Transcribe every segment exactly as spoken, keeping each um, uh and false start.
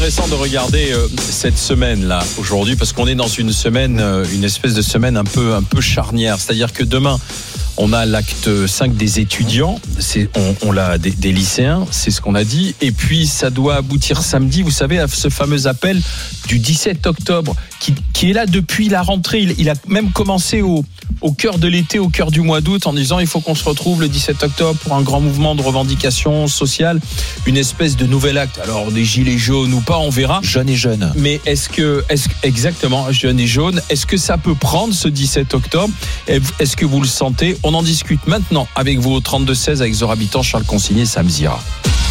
intéressant de regarder euh, cette semaine-là, aujourd'hui, parce qu'on est dans une semaine, euh, une espèce de semaine un peu, un peu charnière. C'est-à-dire que demain, on a l'acte cinq des étudiants, c'est, on, on l'a des, des lycéens, c'est ce qu'on a dit. Et puis, ça doit aboutir samedi, vous savez, à ce fameux appel du dix-sept octobre, qui, qui est là depuis la rentrée. Il, il a même commencé au, au cœur de l'été, au cœur du mois d'août, en disant il faut qu'on se retrouve le dix-sept octobre pour un grand mouvement de revendication sociale, une espèce de nouvel acte. Alors, des gilets jaunes ou pas, on verra. Jeunes et jeunes. Mais est-ce que, est-ce, exactement, jeunes et jaunes, est-ce que ça peut prendre ce dix-sept octobre ? Est-ce que vous le sentez ? On en discute maintenant avec vous au trente-deux seize avec Zora Habitant, Charles Consigné et Sam Zira.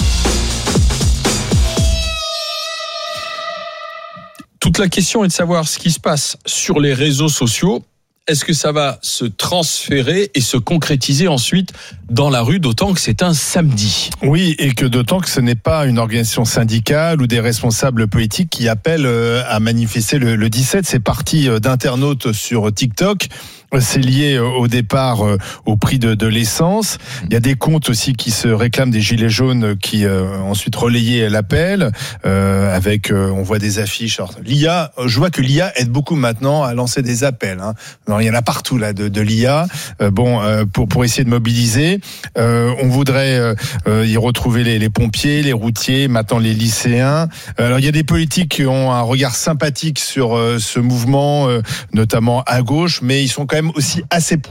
Toute la question est de savoir ce qui se passe sur les réseaux sociaux. Est-ce que ça va se transférer et se concrétiser ensuite dans la rue, d'autant que c'est un samedi ? Oui, et que d'autant que ce n'est pas une organisation syndicale ou des responsables politiques qui appellent à manifester le, le dix-sept. C'est parti d'internautes sur TikTok. C'est lié au départ au prix de, de l'essence. Il y a des comptes aussi qui se réclament des gilets jaunes qui euh, ensuite relayaient l'appel euh, avec, euh, on voit des affiches. Alors, l'I A, je vois que l'I A aide beaucoup maintenant à lancer des appels. Hein. Alors, il y en a partout là de, de l'I A. Euh, bon, euh, pour pour essayer de mobiliser, euh, on voudrait euh, y retrouver les, les pompiers, les routiers, maintenant les lycéens. Alors, il y a des politiques qui ont un regard sympathique sur euh, ce mouvement, euh, notamment à gauche, mais ils sont quand même aussi assez